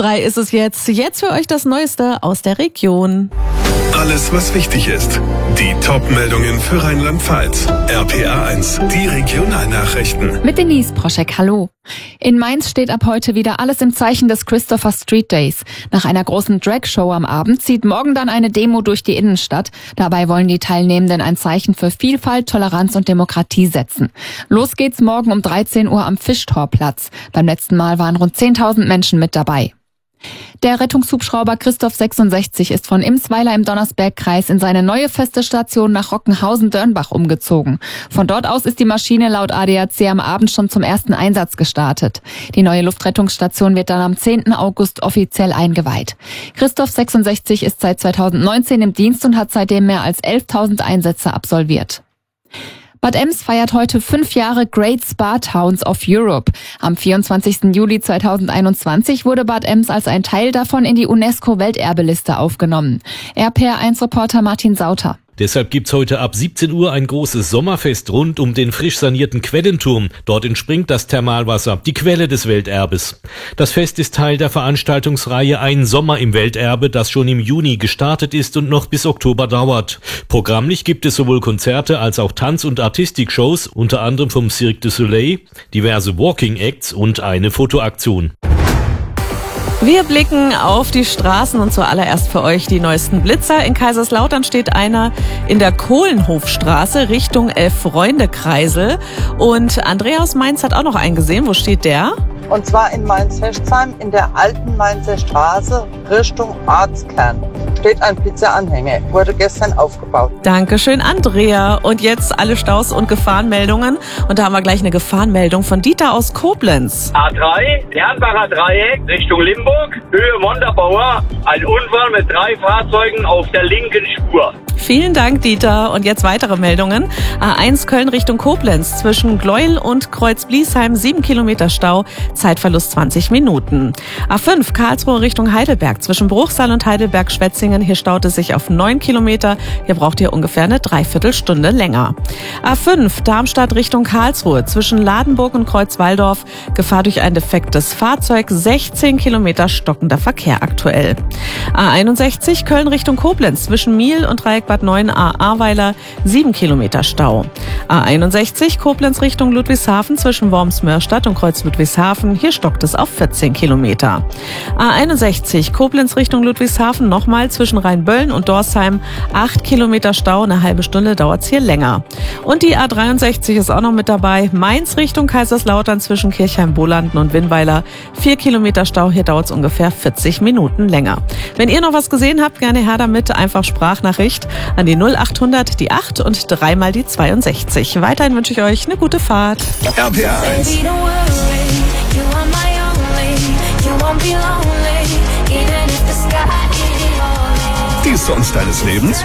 3 ist es jetzt. Jetzt für euch das Neueste aus der Region. Alles, was wichtig ist. Die Top-Meldungen für Rheinland-Pfalz. RPA 1, die Regionalnachrichten. Mit Denise Proschek, hallo. In Mainz steht ab heute wieder alles im Zeichen des Christopher Street Days. Nach einer großen Drag-Show am Abend zieht morgen dann eine Demo durch die Innenstadt. Dabei wollen die Teilnehmenden ein Zeichen für Vielfalt, Toleranz und Demokratie setzen. Los geht's morgen um 13 Uhr am Fischtorplatz. Beim letzten Mal waren rund 10.000 Menschen mit dabei. Der Rettungshubschrauber Christoph 66 ist von Imsweiler im Donnersbergkreis in seine neue feste Station nach Rockenhausen-Dörnbach umgezogen. Von dort aus ist die Maschine laut ADAC am Abend schon zum ersten Einsatz gestartet. Die neue Luftrettungsstation wird dann am 10. August offiziell eingeweiht. Christoph 66 ist seit 2019 im Dienst und hat seitdem mehr als 11.000 Einsätze absolviert. Bad Ems feiert heute 5 Jahre Great Spa Towns of Europe. Am 24. Juli 2021 wurde Bad Ems als ein Teil davon in die UNESCO-Welterbeliste aufgenommen. RPR1-Reporter Martin Sauter. Deshalb gibt's heute ab 17 Uhr ein großes Sommerfest rund um den frisch sanierten Quellenturm. Dort entspringt das Thermalwasser, die Quelle des Welterbes. Das Fest ist Teil der Veranstaltungsreihe Ein Sommer im Welterbe, das schon im Juni gestartet ist und noch bis Oktober dauert. Programmlich gibt es sowohl Konzerte als auch Tanz- und Artistikshows, unter anderem vom Cirque du Soleil, diverse Walking Acts und eine Fotoaktion. Wir blicken auf die Straßen und zuallererst für euch die neuesten Blitzer. In Kaiserslautern steht einer in der Kohlenhofstraße Richtung Elf-Freunde-Kreisel. Und Andrea aus Mainz hat auch noch einen gesehen. Wo steht der? Und zwar in Mainz-Hechtsheim in der alten Mainzer Straße Richtung Ortskern. Steht ein Blitzeranhänger, wurde gestern aufgebaut. Dankeschön, Andrea. Und jetzt alle Staus und Gefahrenmeldungen. Und da haben wir gleich eine Gefahrenmeldung von Dieter aus Koblenz. A3, Lernbacher Dreieck Richtung Limburg, Höhe Montabaur. Ein Unfall mit 3 Fahrzeugen auf der linken Spur. Vielen Dank, Dieter. Und jetzt weitere Meldungen. A1 Köln Richtung Koblenz zwischen Gleuel und Kreuzbliesheim 7 Kilometer Stau, Zeitverlust 20 Minuten. A5 Karlsruhe Richtung Heidelberg zwischen Bruchsal und Heidelberg-Schwetzingen. Hier staut es sich auf 9 Kilometer. Hier braucht ihr ungefähr eine Dreiviertelstunde länger. A5 Darmstadt Richtung Karlsruhe zwischen Ladenburg und Kreuzwaldorf. Gefahr durch ein defektes Fahrzeug. 16 Kilometer stockender Verkehr aktuell. A61 Köln Richtung Koblenz zwischen Miel und Dreieck Bad 9a Ahrweiler 7 Kilometer Stau. A61 Koblenz Richtung Ludwigshafen zwischen Worms-Mörstadt und Kreuz Ludwigshafen. Hier stockt es auf 14 Kilometer. A61 Koblenz Richtung Ludwigshafen nochmal zwischen Rheinböllen und Dorsheim 8 Kilometer Stau. Eine halbe Stunde dauert es hier länger. Und die A63 ist auch noch mit dabei. Mainz Richtung Kaiserslautern zwischen Kirchheim-Bolanden und Winnweiler 4 Kilometer Stau. Hier dauert es ungefähr 40 Minuten länger. Wenn ihr noch was gesehen habt, gerne her damit. Einfach Sprachnachricht an die 0800 die 8 und 3 mal die 62. Weiterhin wünsche ich euch eine gute Fahrt. RPA 1. Die Songs deines Lebens.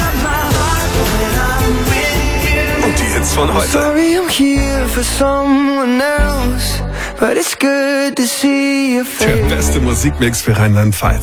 Und die Hits von heute. Der beste Musikmix für Rheinland-Pfalz.